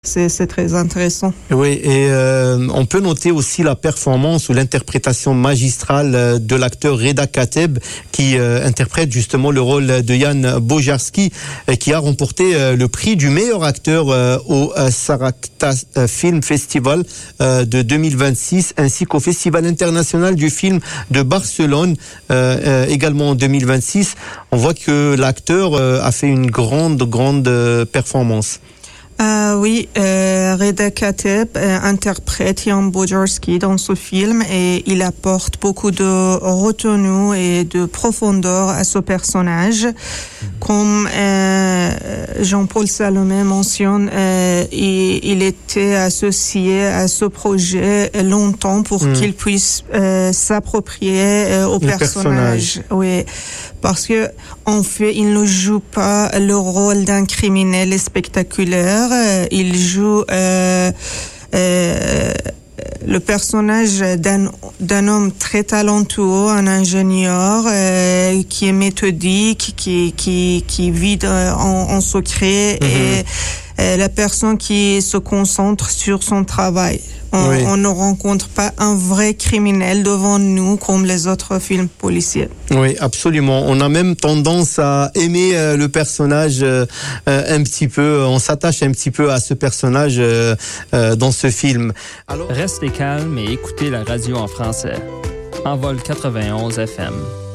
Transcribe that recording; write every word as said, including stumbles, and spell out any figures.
C'est, c'est très intéressant. Oui, et euh, on peut noter aussi la performance ou l'interprétation magistrale de l'acteur Reda Kateb qui euh, interprète justement le rôle de Jan Bojarski euh, qui a remporté euh, le prix du meilleur acteur euh, au euh, Sarakta euh, Film Festival euh, de deux mille vingt-six ainsi qu'au Festival international du film de Barcelone euh, euh, également en deux mille vingt-six. On voit que l'acteur euh, a fait une grande, grande euh, performance. Euh, oui, euh, Reda Kateb euh, interprète Jan Bojarski dans ce film et il apporte beaucoup de retenue et de profondeur à ce personnage. Comme euh, Jean-Paul Salomé mentionne, euh, il, il était associé à ce projet longtemps pour mmh. qu'il puisse euh, s'approprier euh, au personnage. personnage. Oui, parce que en fait, il ne joue pas le rôle d'un criminel spectaculaire. Il joue euh, euh, le personnage d'un, d'un homme très talentueux, un ingénieur euh, qui est méthodique, qui qui qui vit en, en secret mmh. et euh, la personne qui se concentre sur son travail. On, oui. on ne rencontre pas un vrai criminel devant nous comme les autres films policiers. Oui, absolument. On a même tendance à aimer euh, le personnage euh, un petit peu. On s'attache un petit peu à ce personnage euh, euh, dans ce film. Alors... Restez calme et écoutez la radio en français. Envol quatre-vingt-onze F M.